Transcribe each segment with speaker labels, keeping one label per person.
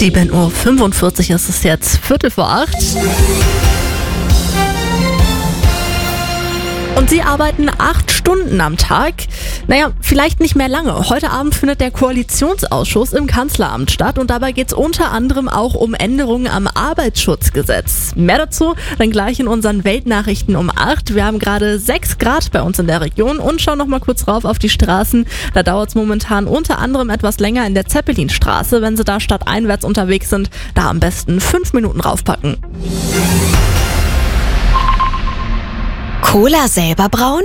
Speaker 1: 7:45 Uhr ist es jetzt, 7:45. Und Sie arbeiten 8 Stunden am Tag. Naja, vielleicht nicht mehr lange. Heute Abend findet der Koalitionsausschuss im Kanzleramt statt und dabei geht es unter anderem auch um Änderungen am Arbeitsschutzgesetz. Mehr dazu dann gleich in unseren Weltnachrichten um 8. Wir haben gerade 6 Grad bei uns in der Region und schauen noch mal kurz rauf auf die Straßen. Da dauert es momentan unter anderem etwas länger in der Zeppelinstraße. Wenn Sie da stadteinwärts unterwegs sind, da am besten 5 Minuten raufpacken.
Speaker 2: Cola selber brauen?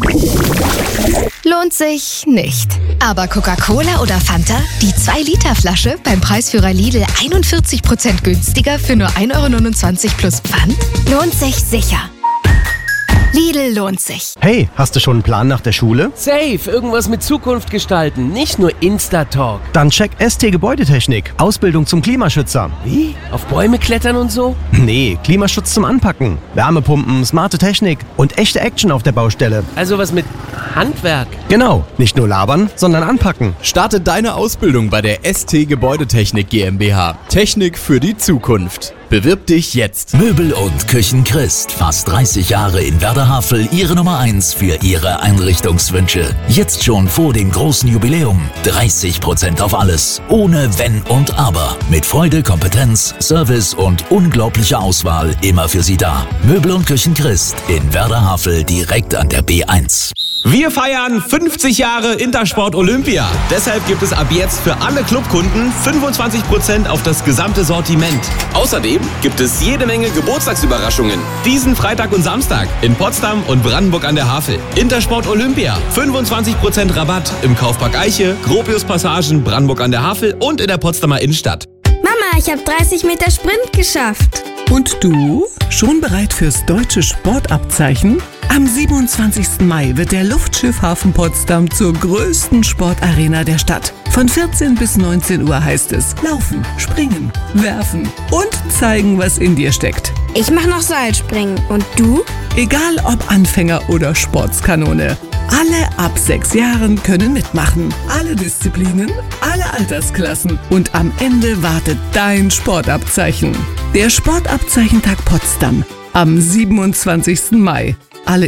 Speaker 2: Lohnt sich nicht. Aber Coca-Cola oder Fanta? Die 2-Liter-Flasche beim Preisführer Lidl 41% günstiger für nur 1,29 € plus Pfand? Lohnt sich sicher. Lidl lohnt sich.
Speaker 3: Hey, hast du schon einen Plan nach der Schule?
Speaker 4: Safe, irgendwas mit Zukunft gestalten, nicht nur Insta-Talk.
Speaker 3: Dann check ST Gebäudetechnik. Ausbildung zum Klimaschützer.
Speaker 4: Wie? Auf Bäume klettern und so?
Speaker 3: Nee, Klimaschutz zum Anpacken. Wärmepumpen, smarte Technik und echte Action auf der Baustelle.
Speaker 4: Also was mit Handwerk.
Speaker 3: Genau, nicht nur labern, sondern anpacken.
Speaker 5: Starte deine Ausbildung bei der ST Gebäudetechnik GmbH. Technik für die Zukunft. Bewirb dich jetzt.
Speaker 6: Möbel und Küchen Christ. Fast 30 Jahre in Werder-Havel. Ihre Nummer 1 für Ihre Einrichtungswünsche. Jetzt schon vor dem großen Jubiläum. 30% auf alles. Ohne Wenn und Aber. Mit Freude, Kompetenz, Service und unglaublicher Auswahl immer für Sie da. Möbel und Küchen Christ in Werder-Havel direkt an der B1.
Speaker 7: Wir feiern 50 Jahre Intersport Olympia. Deshalb gibt es ab jetzt für alle Clubkunden 25% auf das gesamte Sortiment. Außerdem gibt es jede Menge Geburtstagsüberraschungen. Diesen Freitag und Samstag in Potsdam und Brandenburg an der Havel. Intersport Olympia. 25% Rabatt im Kaufpark Eiche, Gropius Passagen, Brandenburg an der Havel und in der Potsdamer Innenstadt.
Speaker 8: Mama, ich habe 30 Meter Sprint geschafft.
Speaker 9: Und du? Schon bereit fürs deutsche Sportabzeichen? Am 27. Mai wird der Luftschiffhafen Potsdam zur größten Sportarena der Stadt. Von 14 bis 19 Uhr heißt es Laufen, Springen, Werfen und zeigen, was in dir steckt.
Speaker 8: Ich mache noch Seilspringen. Und du?
Speaker 9: Egal ob Anfänger oder Sportskanone. Alle ab 6 Jahren können mitmachen. Alle Disziplinen, alle Altersklassen. Und am Ende wartet dein Sportabzeichen. Der Sportabzeichentag Potsdam am 27. Mai.